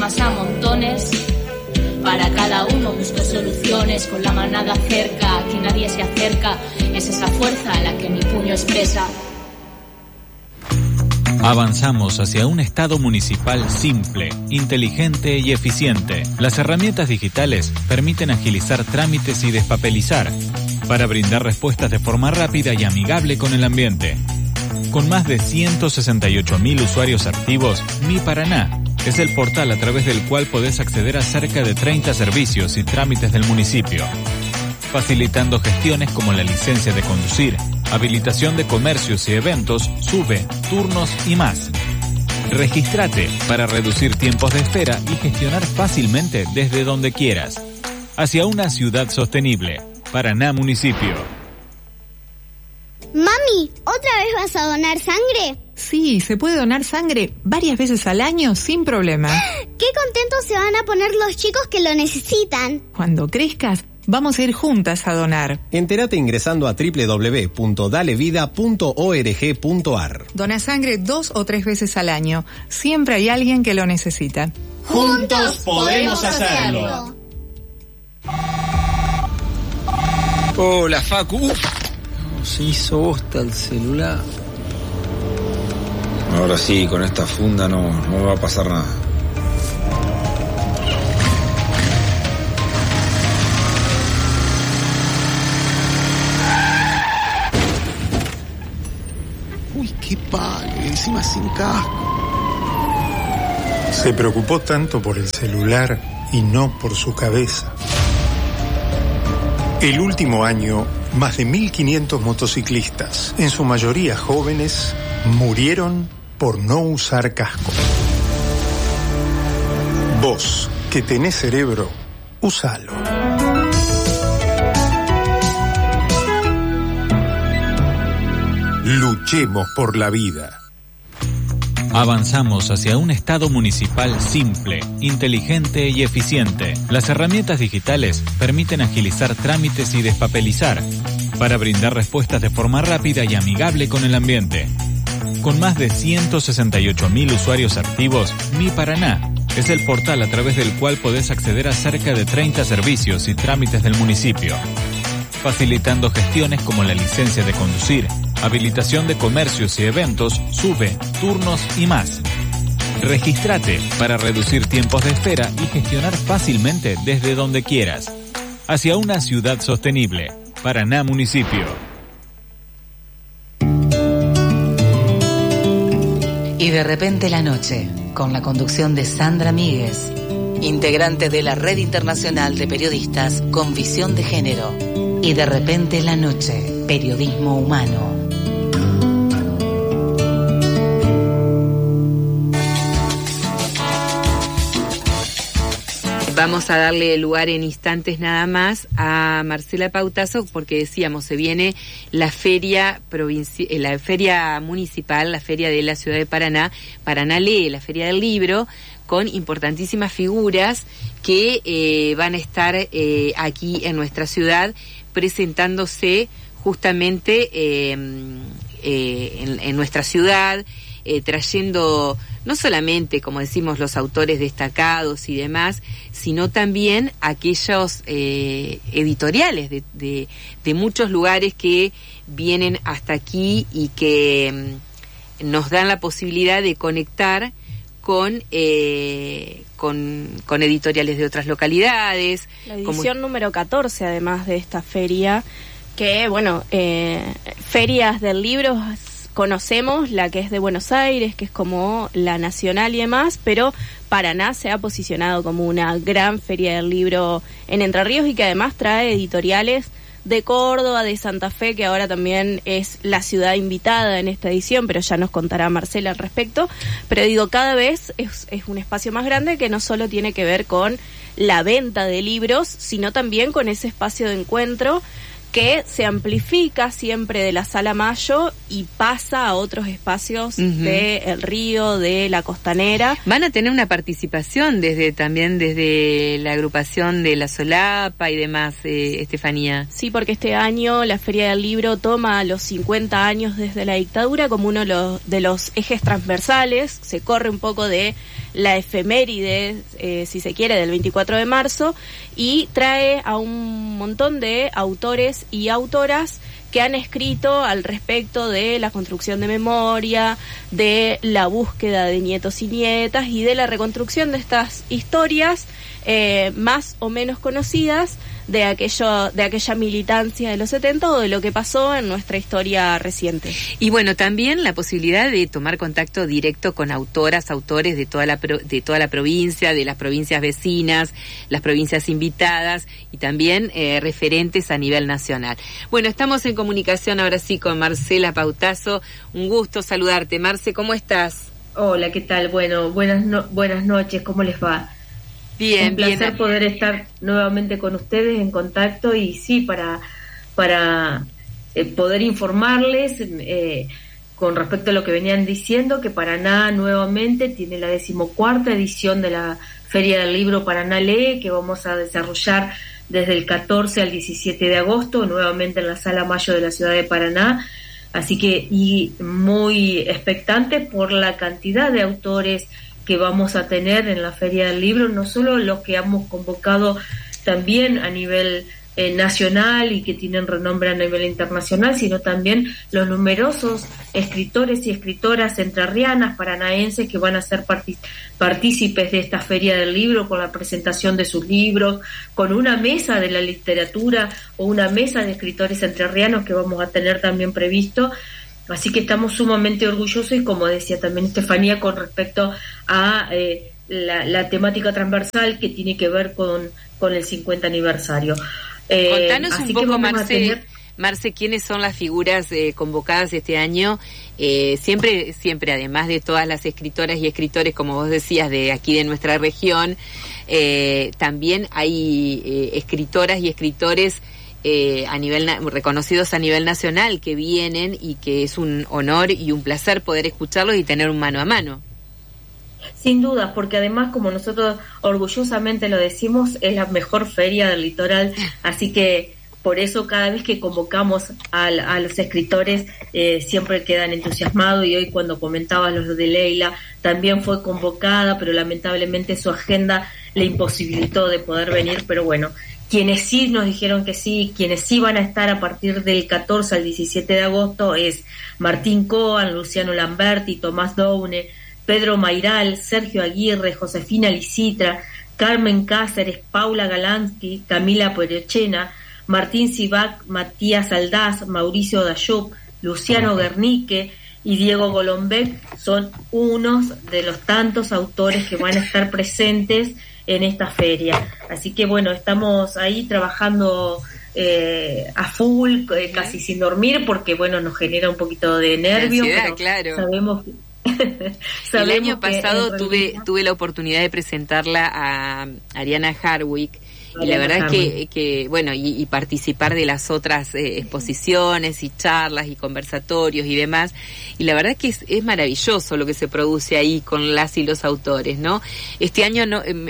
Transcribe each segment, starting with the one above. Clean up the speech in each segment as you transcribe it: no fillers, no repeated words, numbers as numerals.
problemas a montones. Para cada uno busco soluciones, con la manada cerca, que nadie se acerca. Es esa fuerza a la que mi puño expresa. Avanzamos hacia un Estado municipal simple, inteligente y eficiente. Las herramientas digitales permiten agilizar trámites y despapelizar, para brindar respuestas de forma rápida y amigable con el ambiente. Con más de 168.000 usuarios activos, Mi Paraná es el portal a través del cual podés acceder a cerca de 30 servicios y trámites del municipio, facilitando gestiones como la licencia de conducir, habilitación de comercios y eventos, SUBE, turnos y más. Regístrate para reducir tiempos de espera y gestionar fácilmente desde donde quieras. Hacia una ciudad sostenible. Paraná Municipio. Mami, ¿otra vez vas a donar sangre? Sí, se puede donar sangre varias veces al año sin problema. ¡Qué contentos se van a poner los chicos que lo necesitan! Cuando crezcas, vamos a ir juntas a donar. Entérate ingresando a www.dalevida.org.ar. Dona sangre 2 o 3 veces al año. Siempre hay alguien que lo necesita. ¡Juntos podemos hacerlo! Hola, Facu. Se hizo bosta el celular. Ahora sí, con esta funda no me va a pasar nada. Uy, qué pague, encima sin casco. Se preocupó tanto por el celular y no por su cabeza. El último año, más de 1.500 motociclistas, en su mayoría jóvenes, murieron por no usar casco. Vos, que tenés cerebro, úsalo. Luchemos por la vida. Avanzamos hacia un Estado municipal simple, inteligente y eficiente. Las herramientas digitales permiten agilizar trámites y despapelizar, para brindar respuestas de forma rápida y amigable con el ambiente. Con más de 168.000 usuarios activos, Mi Paraná es el portal a través del cual podés acceder a cerca de 30 servicios y trámites del municipio, facilitando gestiones como la licencia de conducir, habilitación de comercios y eventos, SUBE, turnos y más. Regístrate para reducir tiempos de espera y gestionar fácilmente desde donde quieras. Hacia una ciudad sostenible. Paraná Municipio. Y de repente la noche, con la conducción de Sandra Míguez, integrante de la Red Internacional de Periodistas con Visión de Género. Y de repente la noche, periodismo humano. Vamos a darle lugar en instantes nada más a Marcela Pautazo, porque decíamos, se viene la feria municipal, la feria de la ciudad de Paraná, Paraná Lee, la feria del libro, con importantísimas figuras que van a estar aquí en nuestra ciudad presentándose justamente en nuestra ciudad, trayendo no solamente, como decimos, los autores destacados y demás, sino también aquellos editoriales de muchos lugares que vienen hasta aquí y que nos dan la posibilidad de conectar con editoriales de otras localidades. La edición número 14, además de esta feria, que, bueno, ferias del libro conocemos, la que es de Buenos Aires, que es como la nacional y demás, pero Paraná se ha posicionado como una gran feria del libro en Entre Ríos y que además trae editoriales de Córdoba, de Santa Fe, que ahora también es la ciudad invitada en esta edición, pero ya nos contará Marcela al respecto. Pero digo, cada vez es un espacio más grande que no solo tiene que ver con la venta de libros, sino también con ese espacio de encuentro que se amplifica siempre de la Sala Mayo y pasa a otros espacios de El Río, de la Costanera. Van a tener una participación también desde la agrupación de la Solapa y demás, Estefanía. Sí, porque este año la Feria del Libro toma los 50 años desde la dictadura como uno de los ejes transversales. Se corre un poco de la efeméride, si se quiere, del 24 de marzo, y trae a un montón de autores y autoras que han escrito al respecto de la construcción de memoria, de la búsqueda de nietos y nietas y de la reconstrucción de estas historias más o menos conocidas de aquella militancia de los 70 o de lo que pasó en nuestra historia reciente. Y bueno, también la posibilidad de tomar contacto directo con autoras, autores de toda la provincia, de las provincias vecinas, las provincias invitadas y también referentes a nivel nacional. Bueno, estamos en comunicación ahora sí con Marcela Pautazo. Un gusto saludarte. Marce, ¿cómo estás? Hola, ¿qué tal? Bueno, buenas noches, ¿cómo les va? Bien, un placer bien. Poder estar nuevamente con ustedes en contacto y sí, para poder informarles con respecto a lo que venían diciendo, que Paraná nuevamente tiene la 14ª edición de la Feria del Libro Paraná Lee, que vamos a desarrollar desde el 14 al 17 de agosto, nuevamente en la Sala Mayo de la ciudad de Paraná. Así que, y muy expectante por la cantidad de autores que vamos a tener en la Feria del Libro, no solo los que hemos convocado también a nivel nacional y que tienen renombre a nivel internacional, sino también los numerosos escritores y escritoras entrerrianas, paranaenses, que van a ser partícipes de esta Feria del Libro con la presentación de sus libros, con una mesa de la literatura o una mesa de escritores entrerrianos que vamos a tener también previsto. Así que estamos sumamente orgullosos y, como decía también Estefanía, con respecto a la temática transversal que tiene que ver con el 50 aniversario. Contanos un poco, Marce, ¿quiénes son las figuras convocadas este año? Siempre, además de todas las escritoras y escritores, como vos decías, de aquí de nuestra región, también hay escritoras y escritores reconocidos a nivel nacional que vienen y que es un honor y un placer poder escucharlos y tener un mano a mano. Sin duda, porque además, como nosotros orgullosamente lo decimos, es la mejor feria del litoral, así que por eso cada vez que convocamos a los escritores siempre quedan entusiasmados, y hoy cuando comentabas los de Leila también fue convocada, pero lamentablemente su agenda le imposibilitó de poder venir, pero bueno, quienes sí nos dijeron que sí, quienes sí van a estar a partir del 14 al 17 de agosto es Martín Coan, Luciano Lamberti, Tomás Doune, Pedro Mairal, Sergio Aguirre, Josefina Licitra, Carmen Cáceres, Paula Galansky, Camila Perochena, Martín Sivac, Matías Aldaz, Mauricio Dayuc, Luciano Guernique y Diego Golombek son unos de los tantos autores que van a estar presentes en esta feria. Así que bueno, estamos ahí trabajando a full, casi sin dormir, porque bueno, nos genera un poquito de nervio, pero claro. Sabemos el año pasado tuve la oportunidad de presentarla a Ariana Harwick, y la verdad es que bueno, y participar de las otras exposiciones y charlas y conversatorios y demás, y la verdad es que es maravilloso lo que se produce ahí con las y los autores, ¿no? Este año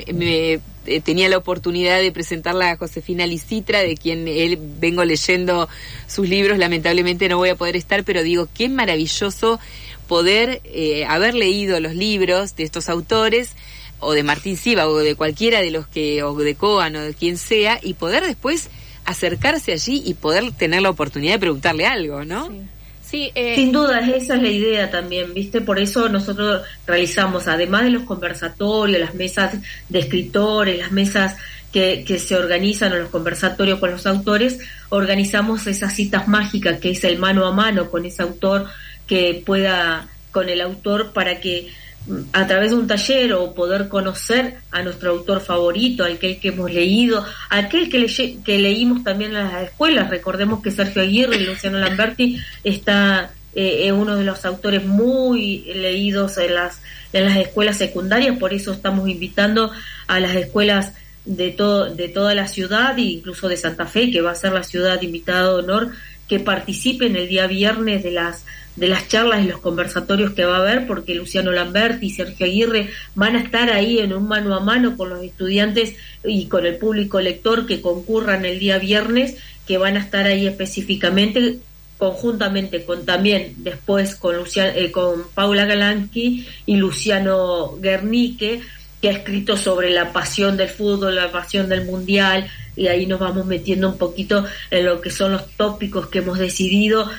tenía la oportunidad de presentarla a Josefina Licitra, de quien vengo leyendo sus libros. Lamentablemente no voy a poder estar, pero digo, qué maravilloso poder haber leído los libros de estos autores, o de Martín Siva, o de cualquiera de los o de Coan, o de quien sea, y poder después acercarse allí y poder tener la oportunidad de preguntarle algo, ¿no? Sí. Sin duda, esa es la idea también, ¿viste? Por eso nosotros realizamos, además de los conversatorios, las mesas de escritores, las mesas que se organizan, o los conversatorios con los autores, organizamos esas citas mágicas, que es el mano a mano con ese autor, que pueda, con el autor, para que a través de un taller o poder conocer a nuestro autor favorito, aquel que hemos leído, aquel que leímos también en las escuelas. Recordemos que Sergio Aguirre y Luciano Lamberti está uno de los autores muy leídos en las escuelas secundarias, por eso estamos invitando a las escuelas de toda la ciudad, e incluso de Santa Fe, que va a ser la ciudad invitada de honor, que participen el día viernes de las charlas y los conversatorios que va a haber, porque Luciano Lamberti y Sergio Aguirre van a estar ahí en un mano a mano con los estudiantes y con el público lector que concurran el día viernes, que van a estar ahí específicamente conjuntamente también después con Paula Galansky y Luciano Guernique, que ha escrito sobre la pasión del fútbol, la pasión del mundial, y ahí nos vamos metiendo un poquito en lo que son los tópicos que han decidido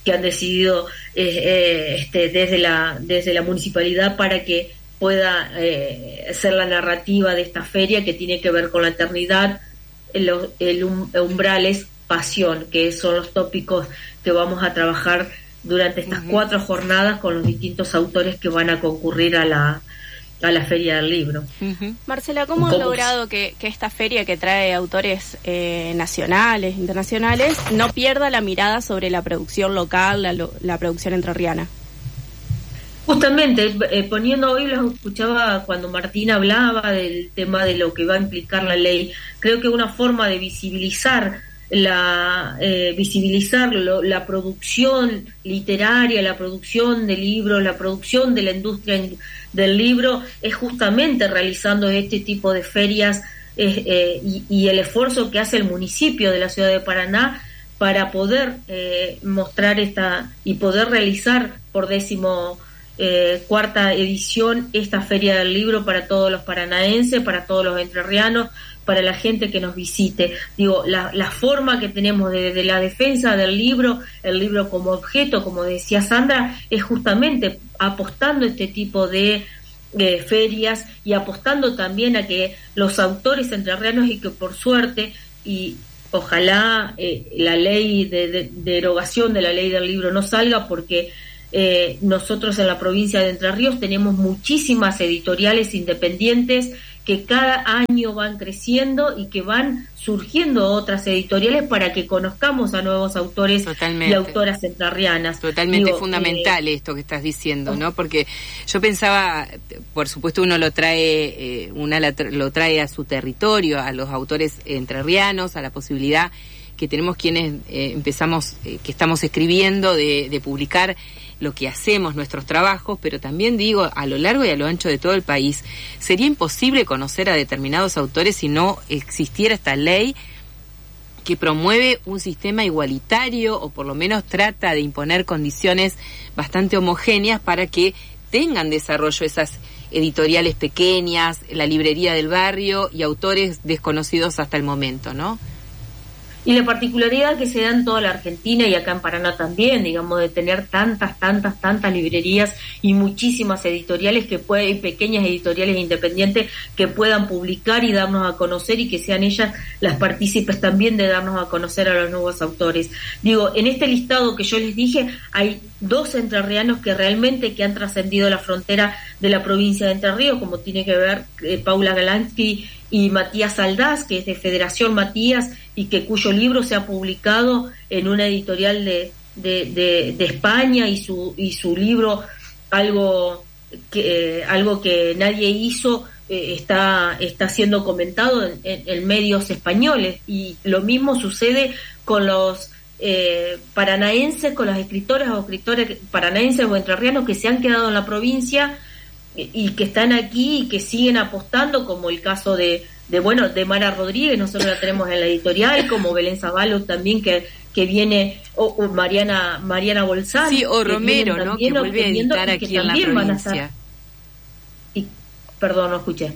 desde la municipalidad para que pueda ser la narrativa de esta feria, que tiene que ver con la eternidad, el umbrales, pasión, que son los tópicos que vamos a trabajar durante estas 4 jornadas con los distintos autores que van a concurrir a la Feria del Libro. Marcela, ¿cómo has logrado que esta feria, que trae autores nacionales, internacionales, no pierda la mirada sobre la producción local, la producción entrerriana? Justamente, hoy los escuchaba cuando Martín hablaba del tema de lo que va a implicar la ley. Creo que una forma de visibilizar la producción literaria, la producción de libros, la producción de la industria del libro, es justamente realizando este tipo de ferias y el esfuerzo que hace el municipio de la ciudad de Paraná para poder mostrar y poder realizar por 14ª edición esta Feria del Libro para todos los paranaenses, para todos los entrerrianos, para la gente que nos visite. Digo, la forma que tenemos de la defensa del libro, el libro como objeto, como decía Sandra, es justamente apostando este tipo de ferias y apostando también a que los autores entrerrianos, y que por suerte y ojalá la ley de derogación de la ley del libro no salga, porque nosotros en la provincia de Entre Ríos tenemos muchísimas editoriales independientes que cada año van creciendo y que van surgiendo otras editoriales para que conozcamos a nuevos autores y autoras entrerrianas. Totalmente fundamental esto que estás diciendo, ¿no? Porque yo pensaba, por supuesto uno lo trae a su territorio, a los autores entrerrianos, a la posibilidad que tenemos quienes que estamos escribiendo de publicar lo que hacemos, nuestros trabajos, pero también digo, a lo largo y a lo ancho de todo el país, sería imposible conocer a determinados autores si no existiera esta ley que promueve un sistema igualitario, o por lo menos trata de imponer condiciones bastante homogéneas para que tengan desarrollo esas editoriales pequeñas, la librería del barrio y autores desconocidos hasta el momento, ¿no? Y la particularidad que se da en toda la Argentina y acá en Paraná también, digamos, de tener tantas librerías y muchísimas editoriales y pequeñas editoriales independientes que puedan publicar y darnos a conocer, y que sean ellas las partícipes también de darnos a conocer a los nuevos autores. Digo, en este listado que yo les dije, hay 2 entrerrianos que realmente han trascendido la frontera de la provincia de Entre Ríos, como tiene que ver Paula Galansky y Matías Aldaz, que es de Federación Matías, y cuyo libro se ha publicado en una editorial de España, y su libro, algo que nadie hizo, está siendo comentado en medios españoles. Y lo mismo sucede con los paranaenses, con los escritores paranaenses o entrerrianos que se han quedado en la provincia y que están aquí y que siguen apostando, como el caso de Mara Rodríguez, nosotros la tenemos en la editorial, como Belén Zavallo también, que viene, o Mariana Bolzán. Sí, o Romero, ¿no? Que vuelve a editar aquí en la provincia. Perdón, no escuché.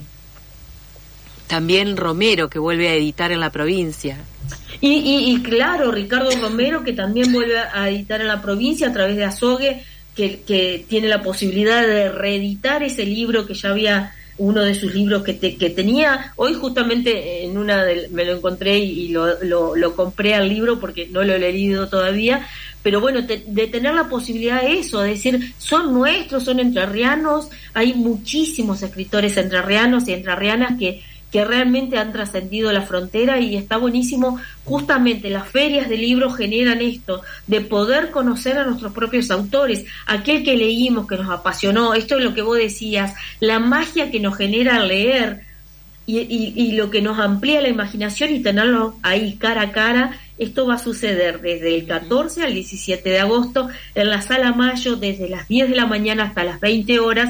También Romero, que vuelve a editar en la provincia. Y claro, Ricardo Romero, que también vuelve a editar en la provincia a través de Azogue, que tiene la posibilidad de reeditar ese libro que ya había, uno de sus libros que tenía. Hoy justamente me lo encontré y lo compré al libro porque no lo he leído todavía, pero bueno, de tener la posibilidad de eso, de decir, son nuestros, son entrerrianos. Hay muchísimos escritores entrerrianos y entrerrianas que realmente han trascendido la frontera, y está buenísimo. Justamente las ferias de libros generan esto, de poder conocer a nuestros propios autores, aquel que leímos, que nos apasionó. Esto es lo que vos decías, la magia que nos genera leer y lo que nos amplía la imaginación y tenerlo ahí cara a cara. Esto va a suceder desde el 14 al 17 de agosto en la Sala Mayo, desde las 10 de la mañana hasta las 20 horas,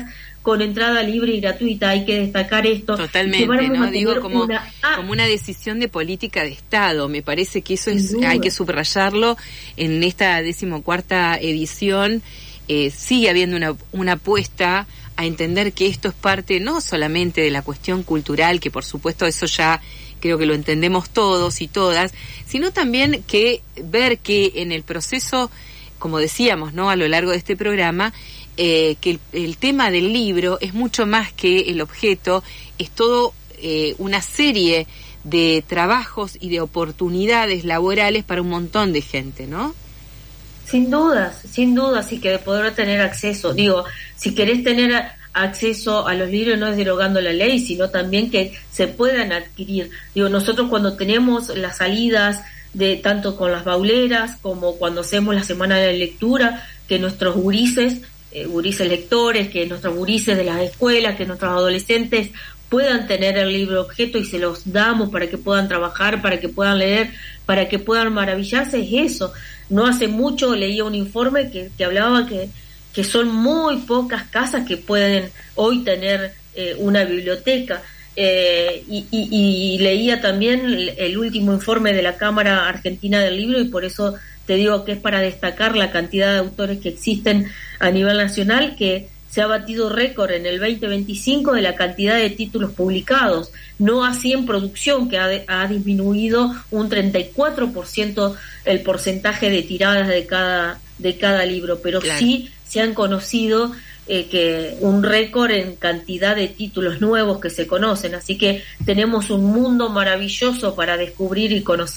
con entrada libre y gratuita. Hay que destacar esto. Totalmente, ¿no? Digo, como una decisión de política de Estado. Me parece que eso hay que subrayarlo. En esta 14ª edición sigue habiendo una apuesta a entender que esto es parte no solamente de la cuestión cultural, que por supuesto eso ya creo que lo entendemos todos y todas, sino también que ver que en el proceso, como decíamos, ¿no?, a lo largo de este programa, que el tema del libro es mucho más que el objeto, es todo una serie de trabajos y de oportunidades laborales para un montón de gente, ¿no? Sin dudas, y que de poder tener acceso. Digo, si querés tener acceso a los libros, no es derogando la ley, sino también que se puedan adquirir. Digo, nosotros cuando tenemos las salidas de tanto con las bauleras como cuando hacemos la semana de lectura, que nuestros gurises lectores, que nuestros gurises de las escuelas, que nuestros adolescentes puedan tener el libro objeto y se los damos para que puedan trabajar, para que puedan leer, para que puedan maravillarse, es eso. No hace mucho leía un informe que hablaba que son muy pocas casas que pueden hoy tener una biblioteca. Y leía también el último informe de la Cámara Argentina del Libro, y por eso te digo que es para destacar la cantidad de autores que existen a nivel nacional, que se ha batido récord en el 2025 de la cantidad de títulos publicados, no así en producción, que ha disminuido un 34% el porcentaje de tiradas de cada libro, pero claro, sí se han conocido que un récord en cantidad de títulos nuevos que se conocen, así que tenemos un mundo maravilloso para descubrir y conocer.